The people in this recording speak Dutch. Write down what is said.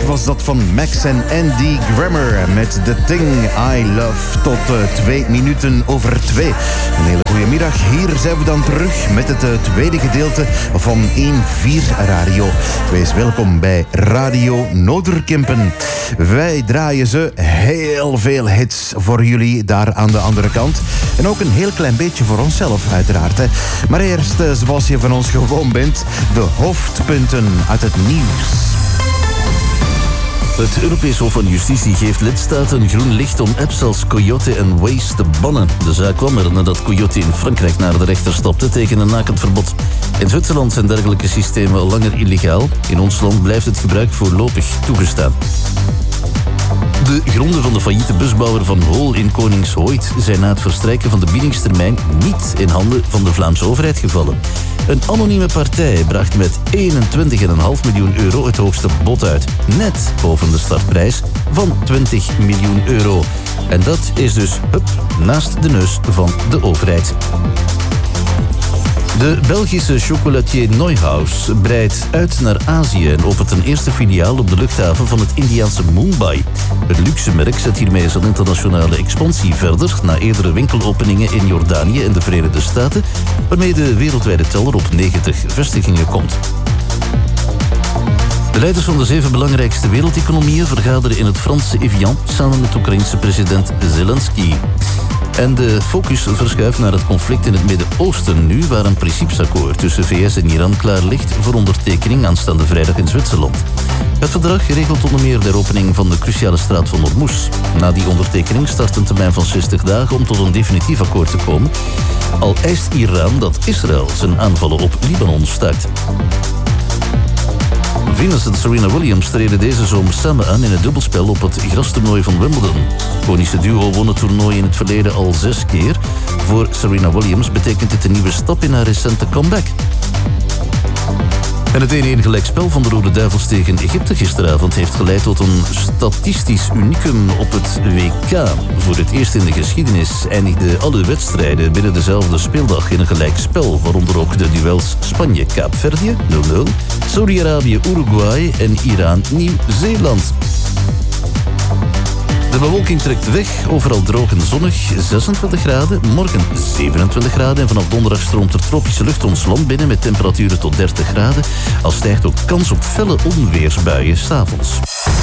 was dat van Max en Andy Grammer met The Thing I Love tot 2 minuten over 2. Een hele goede middag. Hier zijn we dan terug met het tweede gedeelte van 1-4 Radio. Wees welkom bij Radio Noorderkempen. Wij draaien ze heel veel hits voor jullie daar aan de andere kant. En ook een heel klein beetje voor onszelf uiteraard. Hè. Maar eerst, zoals je van ons gewoon bent, de hoofdpunten uit het nieuws. Het Europees Hof van Justitie geeft lidstaten groen licht om apps als Coyote en Waze te bannen. De zaak kwam er nadat Coyote in Frankrijk naar de rechter stapte tegen een nakend verbod. In Zwitserland zijn dergelijke systemen al langer illegaal. In ons land blijft het gebruik voorlopig toegestaan. De gronden van de failliete busbouwer Van Hool in Koningshooit zijn na het verstrijken van de biedingstermijn niet in handen van de Vlaamse overheid gevallen. Een anonieme partij bracht met 21,5 miljoen euro het hoogste bod uit. Net boven de startprijs van 20 miljoen euro. En dat is dus naast de neus van de overheid. De Belgische chocolatier Neuhaus breidt uit naar Azië en opent een eerste filiaal op de luchthaven van het Indiaanse Mumbai. Het luxe merk zet hiermee zijn internationale expansie verder na eerdere winkelopeningen in Jordanië en de Verenigde Staten, waarmee de wereldwijde teller op 90 vestigingen komt. De leiders van de 7 belangrijkste wereldeconomieën vergaderen in het Franse Evian samen met de Oekraïense president Zelensky. En de focus verschuift naar het conflict in het Midden-Oosten nu, waar een principesakkoord tussen VS en Iran klaar ligt voor ondertekening aanstaande vrijdag in Zwitserland. Het verdrag regelt onder meer de heropening van de cruciale straat van Hormuz. Na die ondertekening start een termijn van 60 dagen om tot een definitief akkoord te komen. Al eist Iran dat Israël zijn aanvallen op Libanon staakt. Venus en Serena Williams treden deze zomer samen aan in het dubbelspel op het grastoernooi van Wimbledon. Het konische duo won het toernooi in het verleden al 6 keer. Voor Serena Williams betekent dit een nieuwe stap in haar recente comeback. En het 1-1 gelijkspel van de Rode Duivels tegen Egypte gisteravond heeft geleid tot een statistisch unicum op het WK. Voor het eerst in de geschiedenis eindigden alle wedstrijden binnen dezelfde speeldag in een gelijkspel, waaronder ook de duels Spanje-Kaapverdië 0-0, Saudi-Arabië-Uruguay en Iran-Nieuw-Zeeland. De bewolking trekt weg, overal droog en zonnig, 26 graden. Morgen 27 graden en vanaf donderdag stroomt er tropische lucht ons land binnen met temperaturen tot 30 graden. Al stijgt ook kans op felle onweersbuien 's avonds.